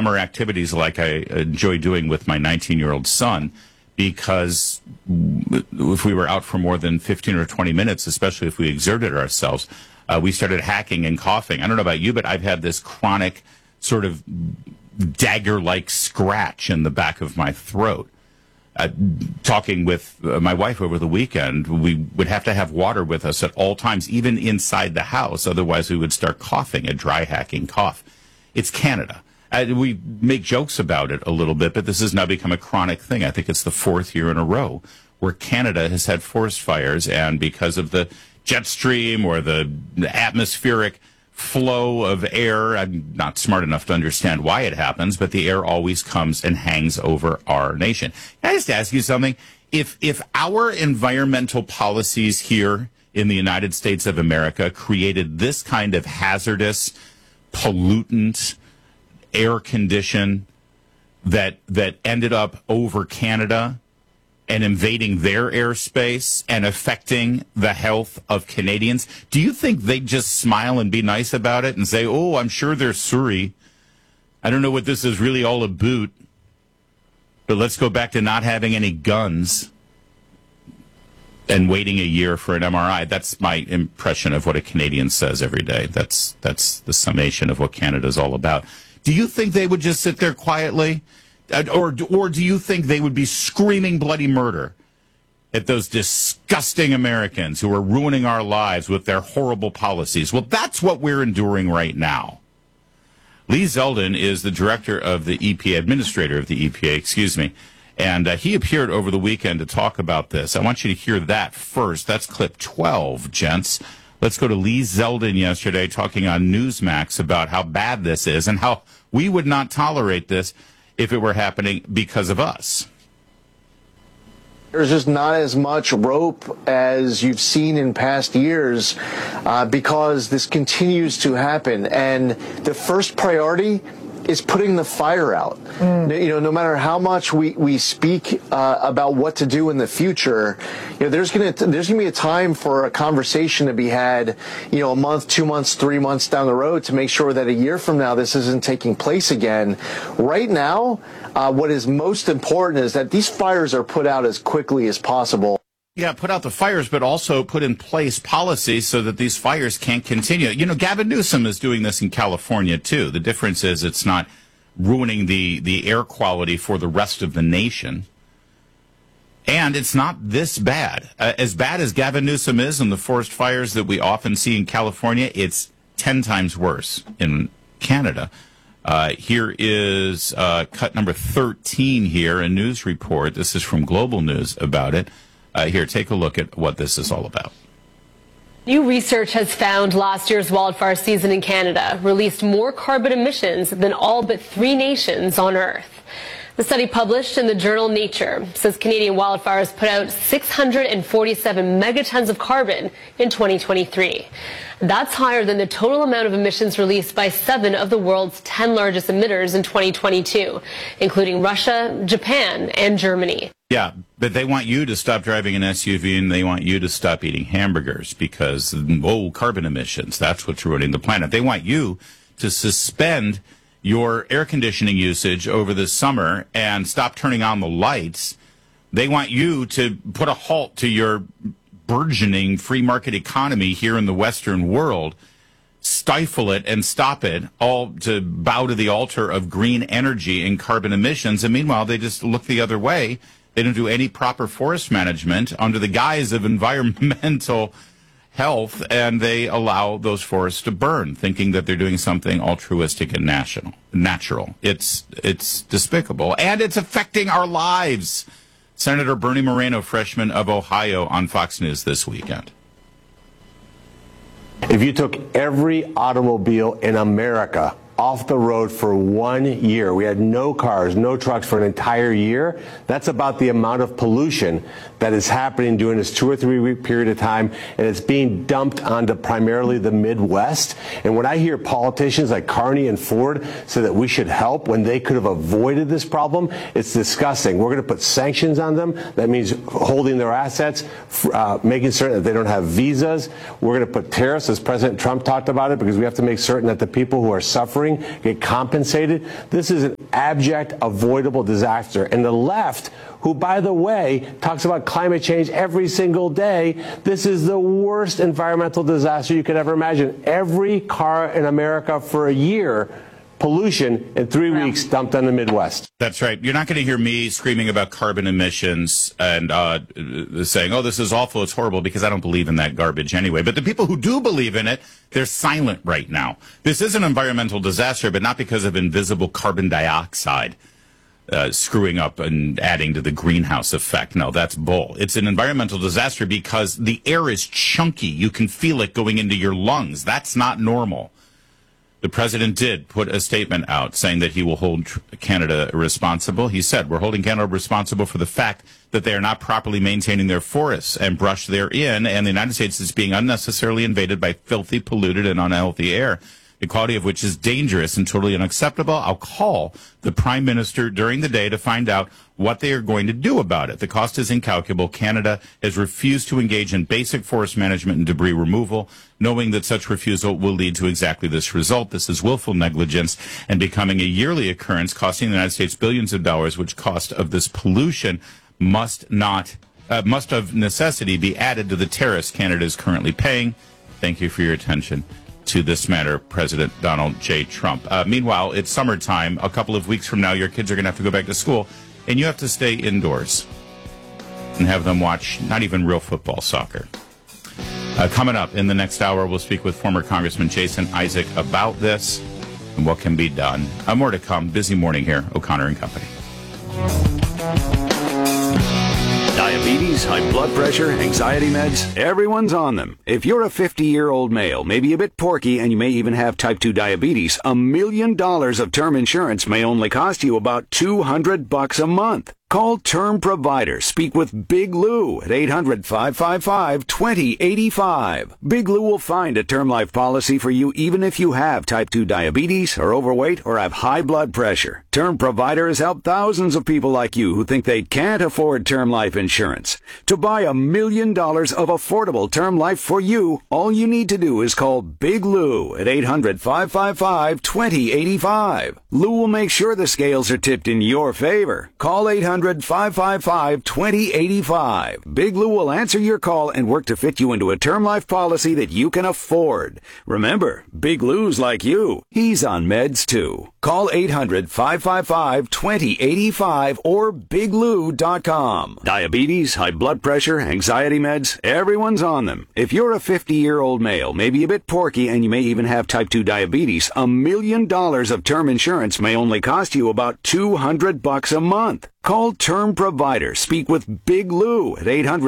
summer activities like I enjoy doing with my 19-year-old son, because if we were out for more than 15 or 20 minutes, especially if we exerted ourselves, we started hacking and coughing. I don't know about you, but I've had this chronic sort of dagger-like scratch in the back of my throat. Talking with my wife over the weekend, we would have to have water with us at all times, even inside the house. Otherwise, we would start coughing, a dry hacking cough. It's Canada. We make jokes about it a little bit, but this has now become a chronic thing. I think it's the 4th year in a row where Canada has had forest fires, and because of the jet stream or the atmospheric flow of air, I'm not smart enough to understand why it happens, but the air always comes and hangs over our nation. Can I just ask you something? If our environmental policies here in the United States of America created this kind of hazardous, pollutant air condition that ended up over Canada and invading their airspace and affecting the health of Canadians, do you think they'd just smile and be nice about it and say, oh, I'm sure they're sorry. I don't know what this is really all about, but let's go back to not having any guns and waiting a year for an MRI. That's my impression of what a Canadian says every day. That's the summation of what Canada's all about. Do you think they would just sit there quietly? Or do you think they would be screaming bloody murder at those disgusting Americans who are ruining our lives with their horrible policies? Well, that's what we're enduring right now. Lee Zeldin is the director of the EPA, administrator of the EPA, excuse me, and he appeared over the weekend to talk about this. I want you to hear that first. That's clip 12, gents. Let's go to Lee Zeldin yesterday talking on Newsmax about how bad this is and how we would not tolerate this if it were happening because of us. There's just not as much rope as you've seen in past years because this continues to happen. And the first priority is putting the fire out. You know, no matter how much we speak about what to do in the future, you know, there's gonna be a time for a conversation to be had, you know, a month, 2 months, 3 months down the road to make sure that a year from now this isn't taking place again. Right now, what is most important is that these fires are put out as quickly as possible. Yeah, put out the fires, but also put in place policies so that these fires can't continue. You know, Gavin Newsom is doing this in California, too. The difference is it's not ruining the air quality for the rest of the nation. And it's not this bad. As bad as Gavin Newsom is and the forest fires that we often see in California, it's 10 times worse in Canada. Here is cut number 13 here, a news report. This is from Global News about it. Here, take a look at what this is all about. New research has found last year's wildfire season in Canada released more carbon emissions than all but 3 nations on Earth. The study published in the journal Nature says Canadian wildfires put out 647 megatons of carbon in 2023. That's higher than the total amount of emissions released by 7 of the world's 10 largest emitters in 2022, including Russia, Japan, and Germany. Yeah, but they want you to stop driving an SUV and they want you to stop eating hamburgers because, carbon emissions, that's what's ruining the planet. They want you to suspend your air conditioning usage over the summer and stop turning on the lights. They want you to put a halt to your burgeoning free market economy here in the Western world, stifle it and stop it, all to bow to the altar of green energy and carbon emissions. And meanwhile, they just look the other way. They don't do any proper forest management under the guise of environmental health, and they allow those forests to burn, thinking that they're doing something altruistic and natural. It's despicable, and it's affecting our lives. Senator Bernie Moreno, freshman of Ohio, on Fox News this weekend. If you took every automobile in America off the road for 1 year, we had no cars, no trucks for an entire year, that's about the amount of pollution that is happening during this 2 or 3 week period of time, and it's being dumped onto primarily the Midwest. And when I hear politicians like Carney and Ford say that we should help when they could have avoided this problem, it's disgusting. We're going to put sanctions on them. That means holding their assets, making certain that they don't have visas. We're going to put tariffs, as President Trump talked about it, because we have to make certain that the people who are suffering reporting, get compensated. This is an abject, avoidable disaster. And the left, who, by the way, talks about climate change every single day, this is the worst environmental disaster you could ever imagine. Every car in America for a year, pollution in 3 weeks dumped on the Midwest. That's right. You're not going to hear me screaming about carbon emissions and saying, oh, this is awful, it's horrible, because I don't believe in that garbage anyway. But the people who do believe in it, they're silent right now. This is an environmental disaster, but not because of invisible carbon dioxide screwing up and adding to the greenhouse effect. No, that's bull. It's an environmental disaster because the air is chunky. You can feel it going into your lungs. That's not normal. The president did put a statement out saying that he will hold Canada responsible. He said, we're holding Canada responsible for the fact that they are not properly maintaining their forests and brush therein, and the United States is being unnecessarily invaded by filthy, polluted, and unhealthy air, the quality of which is dangerous and totally unacceptable. I'll call the Prime Minister during the day to find out what they are going to do about it. The cost is incalculable. Canada has refused to engage in basic forest management and debris removal, knowing that such refusal will lead to exactly this result. This is willful negligence and becoming a yearly occurrence, costing the United States billions of dollars, which cost of this pollution must of necessity be added to the tariffs Canada is currently paying. Thank you for your attention to this matter, President Donald J. Trump. Meanwhile, it's summertime. A couple of weeks from now, your kids are going to have to go back to school, and you have to stay indoors and have them watch not even real football, soccer. Coming up in the next hour, we'll speak with former Congressman Jason Isaac about this and what can be done. More to come. Busy morning here, O'Connor and Company. Diabetes, high blood pressure, anxiety meds, everyone's on them. If you're a 50-year-old male, maybe a bit porky, and you may even have type 2 diabetes, $1 million of term insurance may only cost you about $200 a month. Call Term Provider. Speak with Big Lou at 800-555-2085. Big Lou will find a term life policy for you even if you have type 2 diabetes, are overweight, or have high blood pressure. Term Provider has helped thousands of people like you who think they can't afford term life insurance. To buy $1 million of affordable term life for you, all you need to do is call Big Lou at 800-555-2085. Lou will make sure the scales are tipped in your favor. Call 800-555-2085. Big Lou will answer your call and work to fit you into a term life policy that you can afford. Remember, Big Lou's like you. He's on meds too. Call 800-555-2085 or biglou.com. Diabetes, high blood pressure, anxiety meds, everyone's on them. If you're a 50-year-old male, maybe a bit porky, and you may even have type 2 diabetes, $1 million of term insurance may only cost you about $200 a month. Call Term Provider. Speak with Big Lou at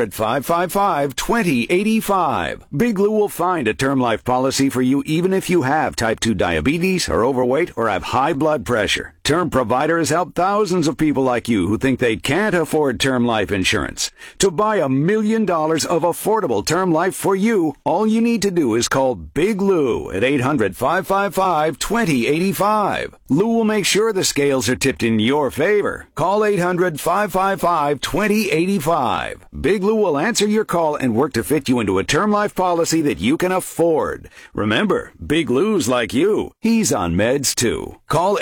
800-555-2085. Big Lou will find a term life policy for you even if you have type 2 diabetes, are overweight, or have high blood pressure. Term Provider has helped thousands of people like you who think they can't afford term life insurance. To buy $1 million of affordable term life for you, all you need to do is call Big Lou at 800-555-2085. Lou will make sure the scales are tipped in your favor. Call 800-555-2085. Big Lou will answer your call and work to fit you into a term life policy that you can afford. Remember, Big Lou's like you. He's on meds too. Call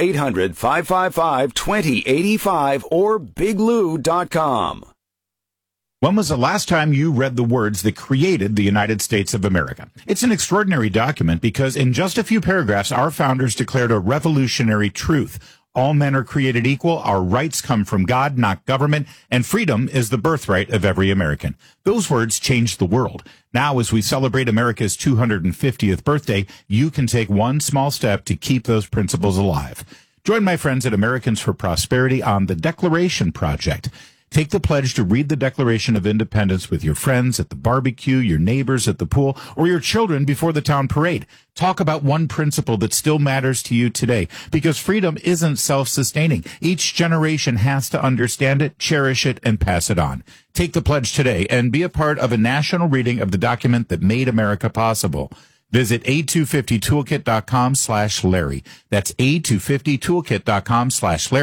800-555-2085 or biglou.com. When was the last time you read the words that created the United States of America? It's an extraordinary document because in just a few paragraphs, our founders declared a revolutionary truth. All men are created equal, our rights come from God, not government, and freedom is the birthright of every American. Those words changed the world. Now, as we celebrate America's 250th birthday, you can take one small step to keep those principles alive. Join my friends at Americans for Prosperity on the Declaration Project. Take the pledge to read the Declaration of Independence with your friends at the barbecue, your neighbors at the pool, or your children before the town parade. Talk about one principle that still matters to you today, because freedom isn't self-sustaining. Each generation has to understand it, cherish it, and pass it on. Take the pledge today and be a part of a national reading of the document that made America possible. Visit A250toolkit.com/Larry. That's A250toolkit.com/Larry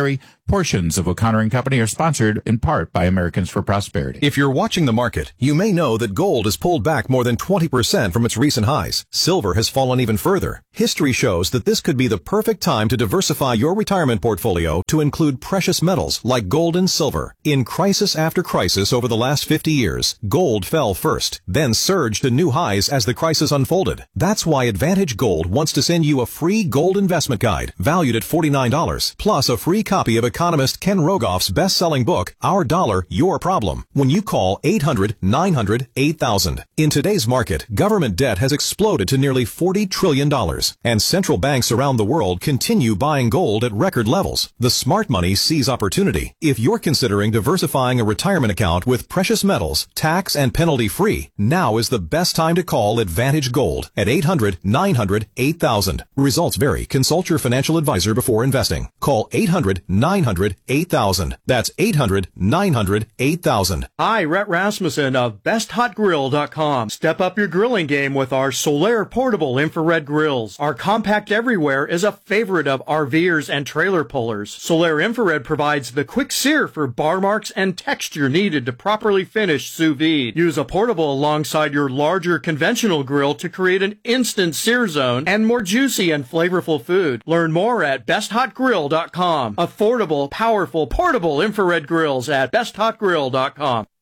Portions of O'Connor and Company are sponsored in part by Americans for Prosperity. If you're watching the market, you may know that gold has pulled back more than 20% from its recent highs. Silver has fallen even further. History shows that this could be the perfect time to diversify your retirement portfolio to include precious metals like gold and silver. In crisis after crisis over the last 50 years, gold fell first, then surged to new highs as the crisis unfolded. That's why Advantage Gold wants to send you a free gold investment guide valued at $49, plus a free copy of economist Ken Rogoff's best-selling book, Our Dollar, Your Problem, when you call 800-900-8000. In today's market, government debt has exploded to nearly $40 trillion, and central banks around the world continue buying gold at record levels. The smart money sees opportunity. If you're considering diversifying a retirement account with precious metals, tax and penalty-free, now is the best time to call Advantage Gold at 800-900-8000. Results vary. Consult your financial advisor before investing. Call 800-900-8000. That's 800-900-8000. Hi, Rhett Rasmussen of BestHotGrill.com. Step up your grilling game with our Solaire portable infrared grills. Our compact everywhere is a favorite of RVers and trailer pullers. Solaire Infrared provides the quick sear for bar marks and texture needed to properly finish sous vide. Use a portable alongside your larger conventional grill to create an instant sear zone and more juicy and flavorful food. Learn more at BestHotGrill.com. Affordable, powerful, portable infrared grills at BestHotGrill.com.